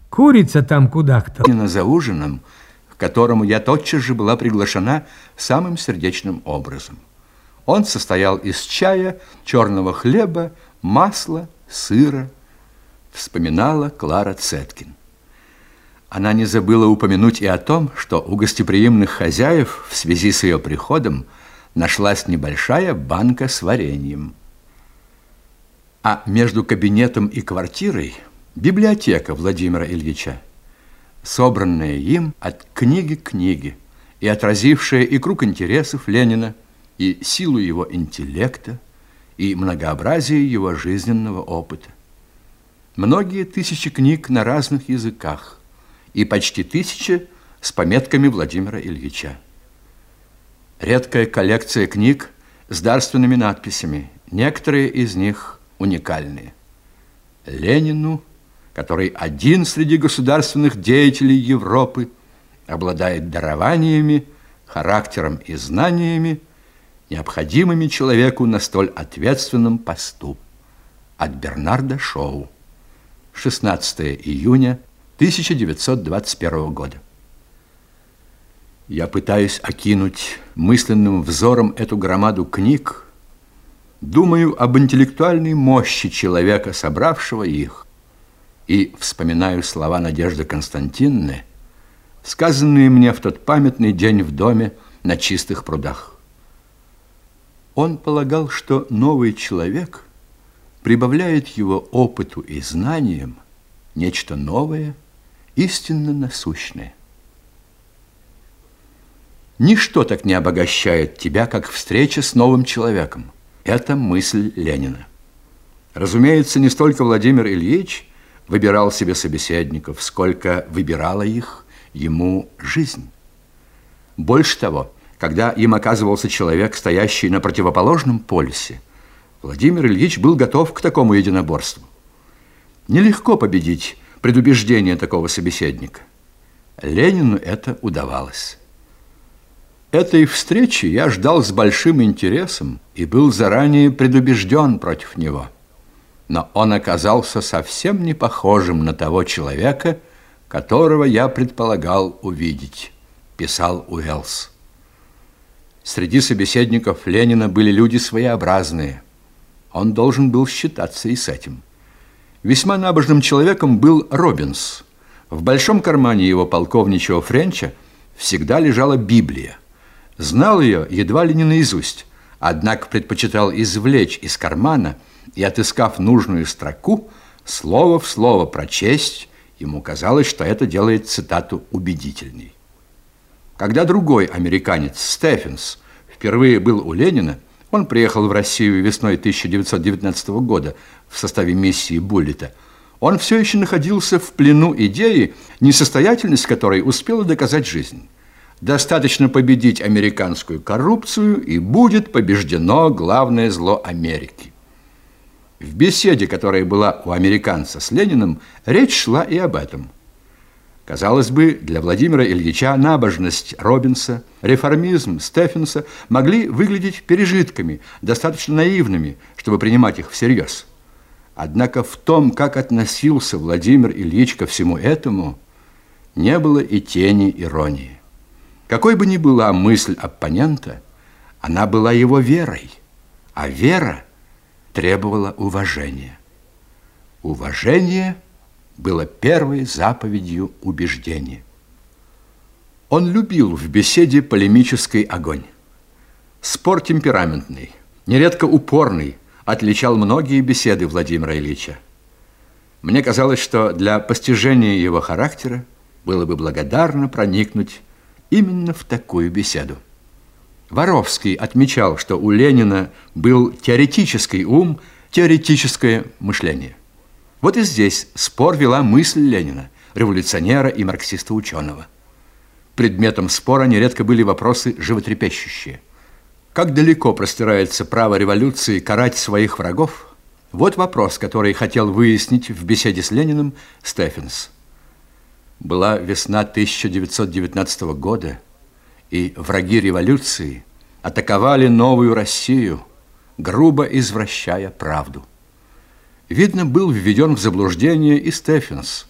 Курица там куда-то. За ужином, к которому я тотчас же была приглашена самым сердечным образом. Он состоял из чая, черного хлеба, масла, сыра, вспоминала Клара Цеткин. Она не забыла упомянуть и о том, что у гостеприимных хозяев в связи с ее приходом нашлась небольшая банка с вареньем. А между кабинетом и квартирой библиотека Владимира Ильича, собранная им от книги к книге и отразившая и круг интересов Ленина, и силу его интеллекта, и многообразие его жизненного опыта. Многие тысячи книг на разных языках и почти 1000 с пометками Владимира Ильича. Редкая коллекция книг с дарственными надписями, некоторые из них уникальные. Ленину, который один среди государственных деятелей Европы обладает дарованиями, характером и знаниями, необходимыми человеку на столь ответственном посту. От Бернарда Шоу. 16 июня 1921 года. Я пытаюсь окинуть мысленным взором эту громаду книг, думаю об интеллектуальной мощи человека, собравшего их, и вспоминаю слова Надежды Константиновны, сказанные мне в тот памятный день в доме на Чистых прудах. Он полагал, что новый человек прибавляет его опыту и знаниям нечто новое, истинно насущное. Ничто так не обогащает тебя, как встреча с новым человеком. Это мысль Ленина. Разумеется, не столько Владимир Ильич выбирал себе собеседников, сколько выбирала их ему жизнь. Больше того, когда им оказывался человек, стоящий на противоположном полюсе, Владимир Ильич был готов к такому единоборству. Нелегко победить предубеждение такого собеседника. Ленину это удавалось. Этой встречи я ждал с большим интересом и был заранее предубежден против него. Но он оказался совсем не похожим на того человека, которого я предполагал увидеть, писал Уэллс. Среди собеседников Ленина были люди своеобразные. Он должен был считаться и с этим. Весьма набожным человеком был Робинс. В большом кармане его полковничьего френча всегда лежала Библия. Знал ее едва ли не наизусть, однако предпочитал извлечь из кармана и, отыскав нужную строку, слово в слово прочесть. Ему казалось, что это делает цитату убедительней. Когда другой американец, Стефенс, впервые был у Ленина, он приехал в Россию весной 1919 года в составе миссии Буллита, он все еще находился в плену идеи, несостоятельность которой успела доказать жизнь. Достаточно победить американскую коррупцию, и будет побеждено главное зло Америки. В беседе, которая была у американца с Лениным, речь шла и об этом. Казалось бы, для Владимира Ильича набожность Робинса, реформизм Стефенса могли выглядеть пережитками, достаточно наивными, чтобы принимать их всерьез. Однако в том, как относился Владимир Ильич ко всему этому, не было и тени иронии. Какой бы ни была мысль оппонента, она была его верой, а вера требовала уважения. Уважение было первой заповедью убеждения. Он любил в беседе полемический огонь. Спор темпераментный, нередко упорный, отличал многие беседы Владимира Ильича. Мне казалось, что для постижения его характера было бы благодарно проникнуть именно в такую беседу. Воровский отмечал, что у Ленина был теоретический ум, теоретическое мышление. Вот и здесь спор вела мысль Ленина, революционера и марксиста-ученого. Предметом спора нередко были вопросы животрепещущие. Как далеко простирается право революции карать своих врагов? Вот вопрос, который хотел выяснить в беседе с Лениным Стефенс. Была весна 1919 года, и враги революции атаковали новую Россию, грубо извращая правду. Видно, был введен в заблуждение и Стефенс,